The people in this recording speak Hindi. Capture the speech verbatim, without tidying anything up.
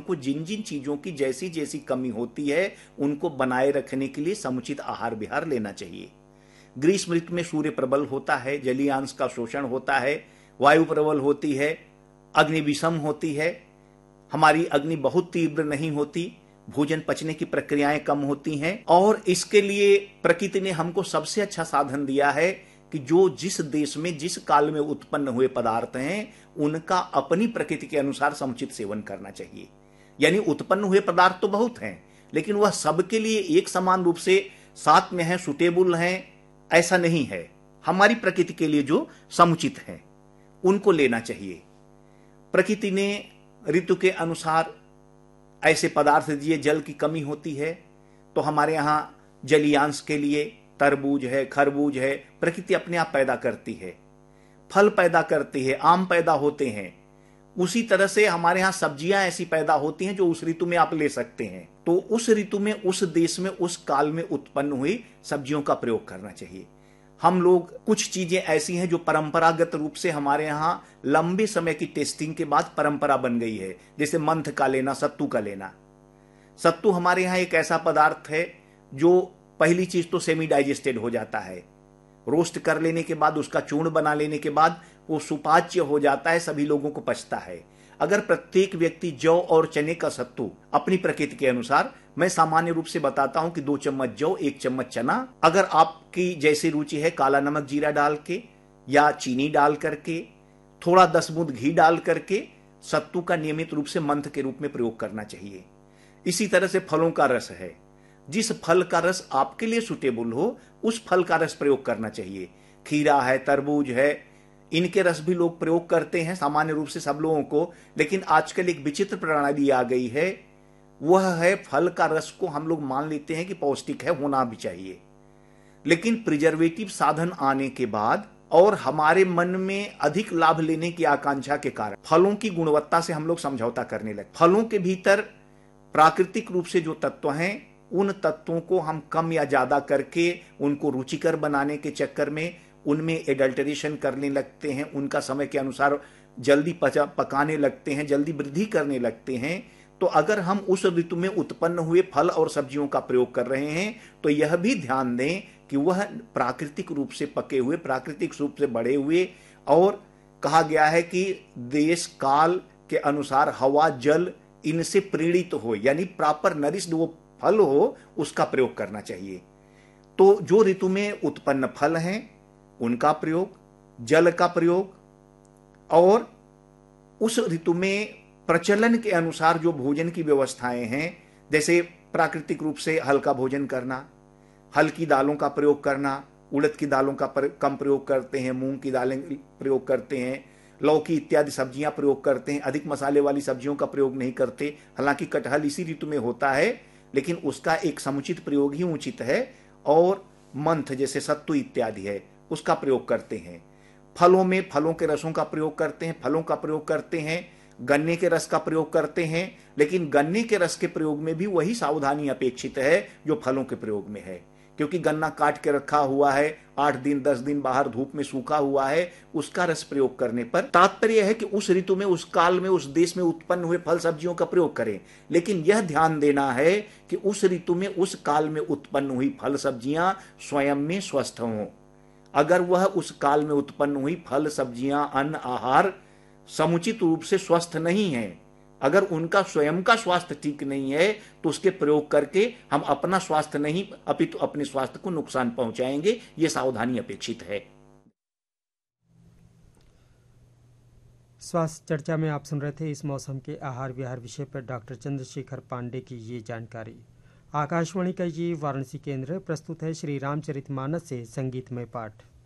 को जिन जिन चीजों की जैसी जैसी कमी होती है उनको बनाए रखने के लिए समुचित आहार विहार लेना चाहिए। ग्रीष्म ऋतु में सूर्य प्रबल होता है, जलीय अंश का शोषण होता है, वायु प्रबल होती है, अग्नि विषम होती है, हमारी अग्नि बहुत तीव्र नहीं होती, भोजन पचने की प्रक्रियाएं कम होती हैं, और इसके लिए प्रकृति ने हमको सबसे अच्छा साधन दिया है कि जो जिस देश में जिस काल में उत्पन्न हुए पदार्थ हैं उनका अपनी प्रकृति के अनुसार समुचित सेवन करना चाहिए। यानी उत्पन्न हुए पदार्थ तो बहुत हैं, लेकिन वह सबके लिए एक समान रूप से साथ में है, सुटेबल हैं, ऐसा नहीं है। हमारी प्रकृति के लिए जो समुचित है उनको लेना चाहिए। प्रकृति ने ऋतु के अनुसार ऐसे पदार्थ दिए। जल की कमी होती है तो हमारे यहां जलीयांश के लिए तरबूज है, खरबूज है, प्रकृति अपने आप पैदा करती है, फल पैदा करती है, आम पैदा होते हैं। उसी तरह से हमारे यहां सब्जियां ऐसी पैदा होती हैं जो उस ऋतु में आप ले सकते हैं। तो उस ऋतु में, उस देश में, उस काल में उत्पन्न हुई सब्जियों का प्रयोग करना चाहिए। हम लोग कुछ चीजें ऐसी हैं जो परंपरागत रूप से हमारे यहां लंबे समय की टेस्टिंग के बाद परंपरा बन गई है, जैसे मंथ का लेना, सत्तू का लेना। सत्तू हमारे यहां एक ऐसा पदार्थ है जो पहली चीज तो सेमी डाइजेस्टेड हो जाता है, रोस्ट कर लेने के बाद, उसका चूर्ण बना लेने के बाद वो सुपाच्य हो जाता है, सभी लोगों को पचता है। अगर प्रत्येक व्यक्ति जौ और चने का सत्तू अपनी प्रकृति के अनुसार, मैं सामान्य रूप से बताता हूं कि दो चम्मच जौ, एक चम्मच चना, अगर आपकी जैसी रुचि है काला नमक जीरा डाल के या चीनी डाल करके, थोड़ा दस बूंद घी डाल करके सत्तू का नियमित रूप से मंथ के रूप में प्रयोग करना चाहिए। इसी तरह से फलों का रस है, जिस फल का रस आपके लिए सुटेबल हो उस फल का रस प्रयोग करना चाहिए। खीरा है, तरबूज है, इनके रस भी लोग प्रयोग करते हैं सामान्य रूप से सब लोगों को, लेकिन आजकल एक विचित्र प्रणाली आ गई है, वह है फल का रस को हम लोग मान लेते हैं कि पौष्टिक है, होना भी चाहिए, लेकिन प्रिजर्वेटिव साधन आने के बाद और हमारे मन में अधिक लाभ लेने की आकांक्षा के कारण फलों की गुणवत्ता से हम लोग समझौता करने लगे। फलों के भीतर प्राकृतिक रूप से जो तत्व हैं उन तत्वों को हम कम या ज्यादा करके उनको रुचिकर बनाने के चक्कर में उनमें एडल्टरेशन करने लगते हैं, उनका समय के अनुसार जल्दी पचा पकाने लगते हैं, जल्दी वृद्धि करने लगते हैं। तो अगर हम उस ऋतु में उत्पन्न हुए फल और सब्जियों का प्रयोग कर रहे हैं तो यह भी ध्यान दें कि वह प्राकृतिक रूप से पके हुए, प्राकृतिक रूप से बढ़े हुए, और कहा गया है कि देश काल के अनुसार हवा जल इनसे प्रेरित हो, यानी प्रॉपर नरिश्ड वो फल हो, उसका प्रयोग करना चाहिए। तो जो ऋतु में उत्पन्न फल हैं उनका प्रयोग, जल का प्रयोग, और उस ऋतु में प्रचलन के अनुसार जो भोजन की व्यवस्थाएं हैं, जैसे प्राकृतिक रूप से हल्का भोजन करना, हल्की दालों का प्रयोग करना, उड़द की दालों का पर, कम प्रयोग करते हैं, मूंग की दालें प्रयोग करते हैं, लौकी इत्यादि सब्जियां प्रयोग करते हैं, अधिक मसाले वाली सब्जियों का प्रयोग नहीं करते। हालांकि कटहल इसी ऋतु में होता है, लेकिन उसका एक समुचित प्रयोग ही उचित है, और मंथ जैसे सत्तू इत्यादि है उसका प्रयोग करते हैं। फलों में फलों के रसों का प्रयोग करते हैं, फलों का प्रयोग करते हैं, गन्ने के रस का प्रयोग करते हैं, लेकिन गन्ने के रस के प्रयोग में भी वही सावधानी अपेक्षित है जो फलों के प्रयोग में है, क्योंकि गन्ना काट के रखा हुआ है, आठ दिन दस दिन बाहर धूप में सूखा हुआ है, उसका रस प्रयोग करने पर तात्पर्य है कि उस ऋतु में, उस काल में, उस देश में उत्पन्न हुए फल सब्जियों का प्रयोग करें। लेकिन यह ध्यान देना है कि उस ऋतु में, उस काल में उत्पन्न हुई फल सब्जियां स्वयं में स्वस्थ हों। अगर वह उस काल में उत्पन्न हुई फल सब्जियां, अन्न, आहार समुचित रूप से स्वस्थ नहीं है, अगर उनका स्वयं का स्वास्थ्य ठीक नहीं है, तो उसके प्रयोग करके हम अपना स्वास्थ्य नहीं अपितु अपने स्वास्थ्य को नुकसान पहुंचाएंगे। यह सावधानी अपेक्षित है। स्वास्थ्य चर्चा में आप सुन रहे थे इस मौसम के आहार विहार विषय पर डॉक्टर चंद्रशेखर पांडे की ये जानकारी। आकाशवाणी का ये वाराणसी केंद्र, प्रस्तुत है श्री रामचरितमानस से संगीतमय पाठ।